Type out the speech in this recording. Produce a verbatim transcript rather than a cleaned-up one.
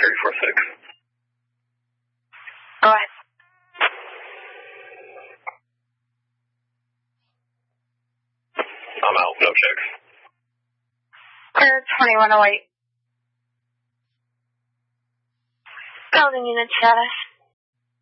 three four six. Go ahead. I'm out. No checks. Clear twenty-one oh eight. Building unit status.